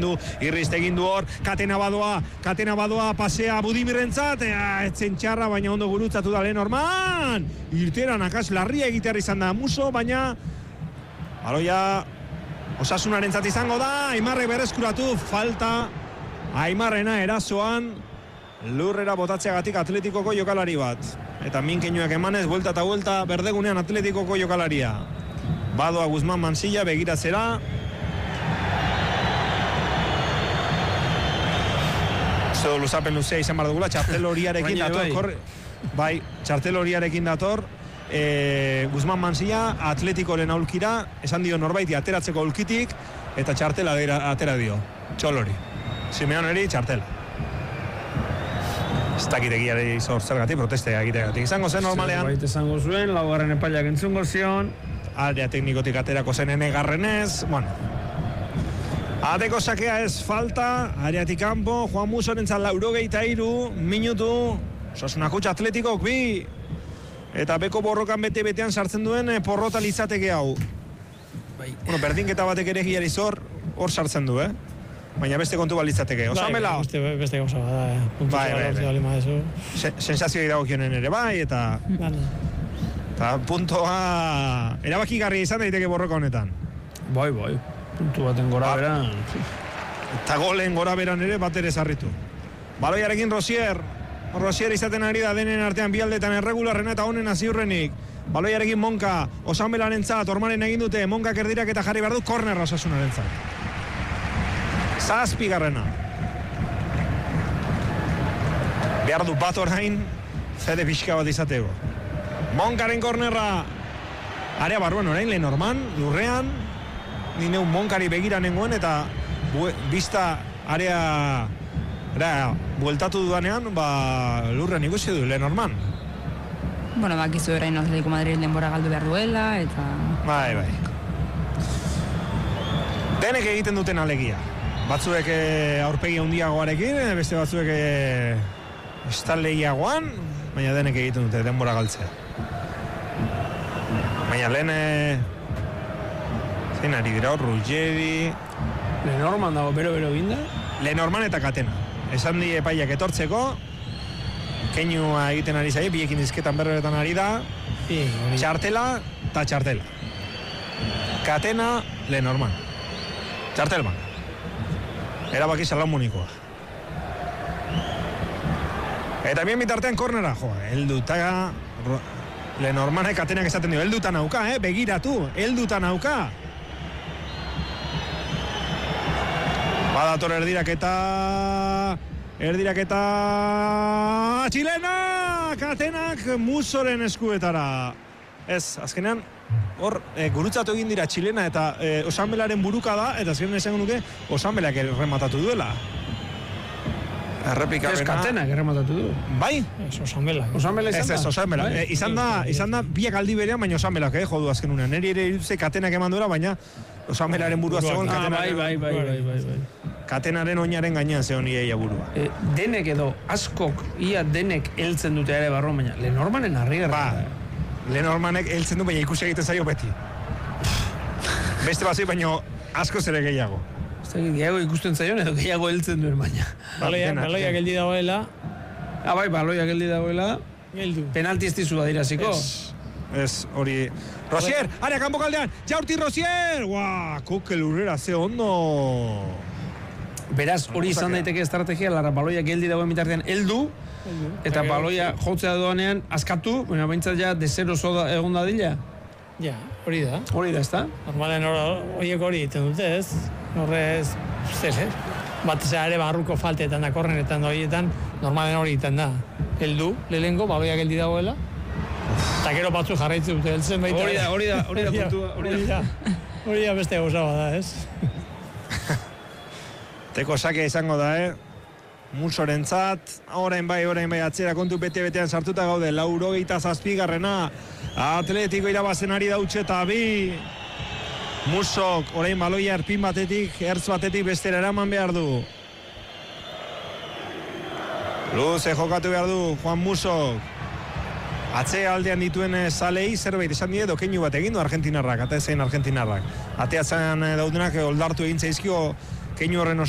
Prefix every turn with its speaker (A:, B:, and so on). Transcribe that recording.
A: egin du, irrist egin du hor, Katena badoa, pasea Budimirrentzat, etzen txarra, baina ondo gurutzatu da Lenorman, irteran akas larria egitear izan da Muso, baina baloia Osasunarentzat izango da, Aimarrek berreskuratu, falta Aimarrena erasoan, lurrera botatzeagatik Atletikoko jokalari bat. Eta minkeinoak emanez, vuelta eta vuelta, berdegunean Atletikoko jokalaria. Badoa Guzman Mansilla, begiratzera. Zer luzapen luzea izan bar dugula, txartel horiarekin dator. Bai, txartel horiarekin dator. Guzman Mansilla, Atleticoren aulkira, esan dio norbaiti ateratzeko aulkitik, eta txartela atera dio. Txolori. Simeoneri txartela. Ez dakit egiari zergatik, proteste egiteagatik. Izango zen normalean.
B: Zerbait izango zuen, laugarren epaiak entzungo zion.
A: Aldea teknikotik aterako zen enegarrenez. Bueno. Ateko sakea ez falta, areatik kanpo, Juan Musorentzat 83 minutu, Osasunako Atletikok 2. Eta beko borrokan bete-betean sartzen duen porrota litzateke hau.
B: Bai.
A: Bueno, berdinketa batek ere giari hor sartzen du, Baina beste kontu balitzateke. Osamela.
C: Beste gauza bada,
A: Bai. Sensazioi dagokionen ere bai, eta puntoa erabakigarria izan daiteke borroka honetan.
B: Bai. Puntu baten gora beran.
A: Eta golen gora beran ere bat ere zarritu. Baloiarekin Rosier izaten ari da denen artean bialdetan erregularrena eta honen aziurrenik. Baloiarekin Monka, Osanbelarentzat, Ormaren egin dute, Monkak erdirak eta jarri behar du, korner Osasunarentzat. 7. Behar du bat orain, zede pixka bat izateko. Monkaren kornerra, area barruan orain, Lenorman, lurrean, nineu Monkari begira nengoen, eta bista area bueltatu dudanean, lurrean ikusi du Lenorman.
D: Bueno, bakizu orain Atletico Madrid denbora galdu behar duela, eta...
A: Bai. Denek egiten duten alegia. Batzuek aurpegi handiagoarekin, beste batzuek estalleiagoan, baina denek egiten dute denbora galtzea. Baina lehen zein ari dira, Ruggeri...
B: Lenorman dago bero ginda?
A: Lenorman eta Katena. Esan di epaiak etortzeko, keinua egiten ari zai, biekin dizketan berreretan ari da, txartela eta txartela. Katena, Lenorman. Txartelman. Erabaki salamunikoa. Eta bien bitartean kornera, helduta Lenormanek Katenak esaten dio, helduta nauka, begiratu, helduta nauka. Badator erdiraketa txilena, Katenak Musoren eskuetara. Ez, azkenean, hor, gurutzatu egin dira txilena eta Osanbelaren buruka da, eta azkenean esango nuke Osanbelak errematatu duela. Errepikapena.
B: Ez Katenak errematatu du.
A: Bai?
C: Ez Osanbela.
A: Ez Osanbela. Izan da biak aldi berean, baina Osanbelak, jodu azken unean. Neri ere irutze Katenak eman duela, baina Osanbelaren burua zegoen Katenak.
B: Bai.
A: Katenaren oinaren gainean zegoen iaia burua.
B: Denek edo, askok, denek heltzen dute ere barruan, baina Lenormanen harrigarra.
A: Lenormanek heltzen du, baina ikusi egiten zaio beti. Beste bazui, baina asko zere gehiago.
B: Gehiago ikusten zaion edo gehiago heltzen duen baina.
C: Baloia geldi dagoela.
B: Bai, baloia geldi dagoela.
C: Geldu.
B: Penalti ez dizu badiraziko.
A: Ez, hori... Rosier, area kanpo kaldean, jaurti Rosier! Koke lurrera, ze ondo...
B: Beraz, hori izan daiteke estrategia, lara baloia geldi dagoen bitartean heldu, eta baloia jotzea doanean askatu, baina baintzat ja desero egon dadila.
C: Ja, hori da.
B: Hori da, ez da?
C: Normalen horiek hori egiten dute, ez? Horrez, batez ere barruko falteetan da, korrenetan da horietan, normalen hori egiten da. Heldu, lehengo, baloia geldi dagoela, eta gero batzu jarraitzen dute heltzen baita.
B: Hori da puntua,
C: hori da beste gauza bada, ez?
A: Teko sakea izango da, Musorentzat, orain bai atzera kontu bete-betean sartuta gaude, 87. Atletico irabazen ari dautxe eta 2. Musok, orain baloia erpin batetik, ertz batetik bestera eraman behar du. Luze jokatu behar du, Juan Musok. Atzea aldean dituen zalei, zerbait esan die, dokeinu bat egin du argentinarrak, atezein argentinarrak. Ateatzen daudenak oldartu egin zaizkio, keinu horren